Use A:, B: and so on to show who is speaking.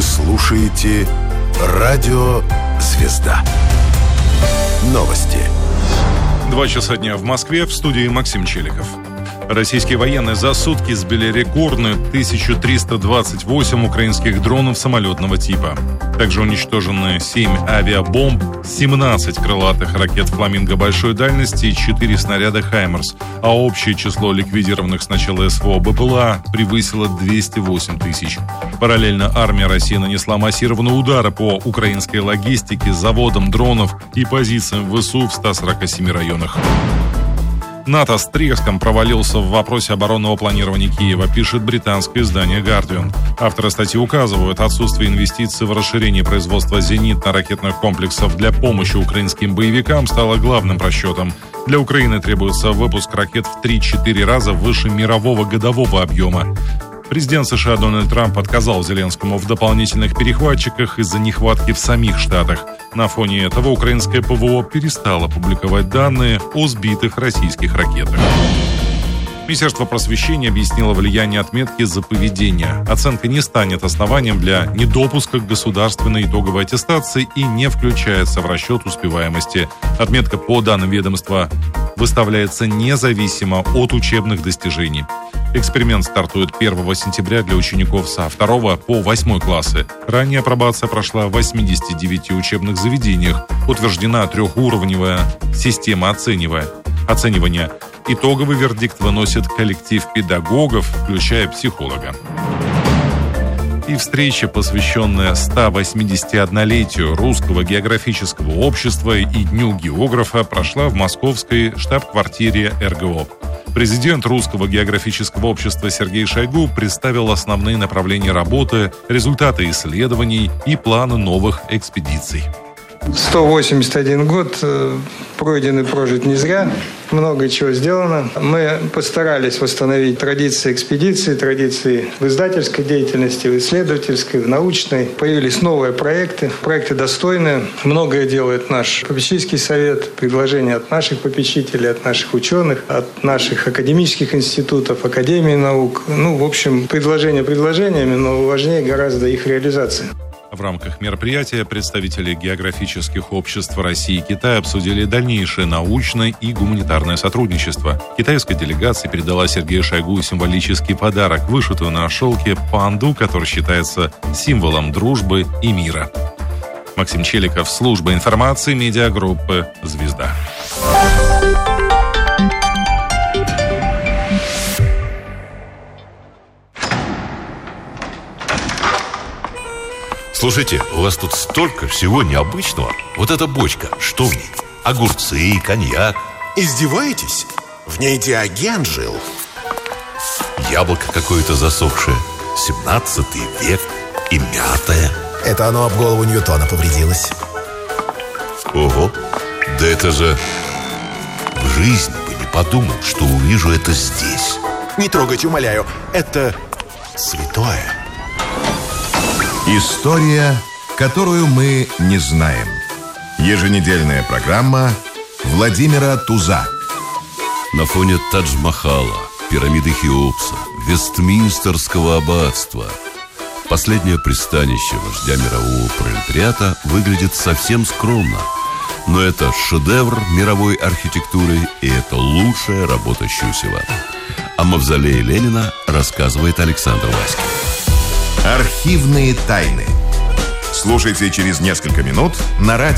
A: слушаете «Радио Звезда». Новости.
B: 2 часа дня в Москве, в студии Максим Челиков. Российские военные за сутки сбили рекордные 1328 украинских дронов самолетного типа. Также уничтожены 7 авиабомб, 17 крылатых ракет «Фламинго» большой дальности и 4 снаряда «Хаймерс», а общее число ликвидированных с начала СВО БПЛА превысило 208 тысяч. Параллельно армия России нанесла массированные удары по украинской логистике, заводам дронов и позициям ВСУ в 147 районах. НАТО с треском провалился в вопросе оборонного планирования Киева, пишет британское издание «Гардиан». Авторы статьи указывают, отсутствие инвестиций в расширение производства зенитно-ракетных комплексов для помощи украинским боевикам стало главным просчетом. Для Украины требуется выпуск ракет в 3-4 раза выше мирового годового объема. Президент США Дональд Трамп отказал Зеленскому в дополнительных перехватчиках из-за нехватки в самих Штатах. На фоне этого украинское ПВО перестало публиковать данные о сбитых российских ракетах. Министерство просвещения объяснило влияние отметки за поведение. Оценка не станет основанием для недопуска к государственной итоговой аттестации и не включается в расчет успеваемости. Отметка, по данным ведомства, выставляется независимо от учебных достижений. Эксперимент стартует 1 сентября для учеников со 2 по 8 классы. Ранее апробация прошла в 89 учебных заведениях. Утверждена трехуровневая система оценивания. Итоговый вердикт выносит коллектив педагогов, включая психолога. И встреча, посвященная 181-летию Русского географического общества и Дню географа, прошла в московской штаб-квартире РГО. Президент Русского географического общества Сергей Шойгу представил основные направления работы, результаты исследований и планы новых экспедиций.
C: 181 год пройден и прожит не зря. Много чего сделано. Мы постарались восстановить традиции экспедиции, традиции в издательской деятельности, в исследовательской, в научной. Появились новые проекты достойные. Многое делает наш попечительский совет, предложения от наших попечителей, от наших ученых, от наших академических институтов, Академии наук. В общем, предложения предложениями, но важнее гораздо их реализация.
B: В рамках мероприятия представители географических обществ России и Китая обсудили дальнейшее научное и гуманитарное сотрудничество. Китайская делегация передала Сергею Шойгу символический подарок, вышитую на шелке панду, который считается символом дружбы и мира. Максим Челиков, служба информации, медиагруппы «Звезда».
D: Слушайте, у вас тут столько всего необычного. Вот эта бочка, что в ней? Огурцы, коньяк.
E: Издеваетесь? В ней Диоген жил.
D: Яблоко какое-то засохшее. 17 век и мятое.
E: Это оно об голову Ньютона повредилось.
D: Ого, да это же... В жизни бы не подумал, что увижу это здесь.
E: Не трогайте, умоляю. Это святое.
F: История, которую мы не знаем. Еженедельная программа Владимира Туза.
D: На фоне Тадж-Махала, пирамиды Хеопса, Вестминстерского аббатства последнее пристанище вождя мирового пролетариата выглядит совсем скромно. Но это шедевр мировой архитектуры, и это лучшая работа Щусева. О мавзолее Ленина рассказывает Александр Васькин.
F: Архивные тайны. Слушайте через несколько минут на радио.